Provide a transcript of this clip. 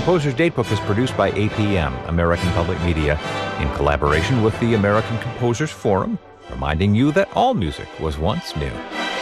Composer's Datebook is produced by APM, American Public Media, in collaboration with the American Composers Forum, reminding you that all music was once new.